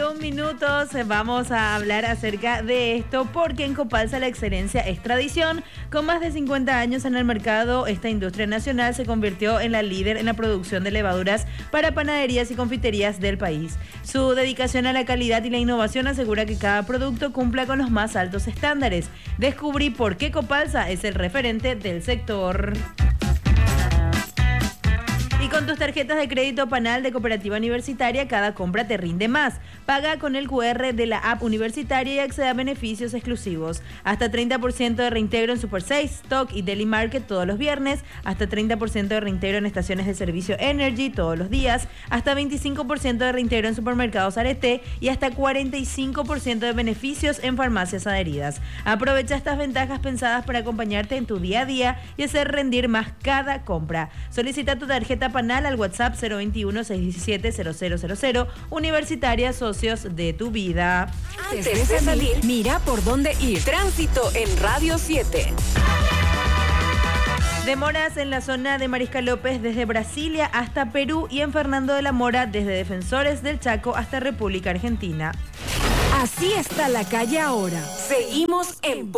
21 minutos vamos a hablar acerca de esto porque en Copalsa la excelencia es tradición. Con más de 50 años en el mercado, esta industria nacional se convirtió en la líder en la producción de levaduras para panaderías y confiterías del país. Su dedicación a la calidad y la innovación asegura que cada producto cumpla con los más altos estándares. Descubrí por qué Copalsa es el referente del sector. Y con tus tarjetas de crédito Panal de Cooperativa Universitaria, cada compra te rinde más. Paga con el QR de la app universitaria y accede a beneficios exclusivos. Hasta 30% de reintegro en Super 6, Stock y Deli Market todos los viernes. Hasta 30% de reintegro en estaciones de servicio Energy todos los días. Hasta 25% de reintegro en supermercados Arete y hasta 45% de beneficios en farmacias adheridas. Aprovecha estas ventajas pensadas para acompañarte en tu día a día y hacer rendir más cada compra. Solicita tu tarjeta Panal al WhatsApp 021-617-0000. Universitaria, socios de tu vida. Antes de salir, mira por dónde ir. Tránsito en Radio 7. Demoras en la zona de Mariscal López desde Brasilia hasta Perú y en Fernando de la Mora desde Defensores del Chaco hasta República Argentina. Así está la calle ahora. Seguimos en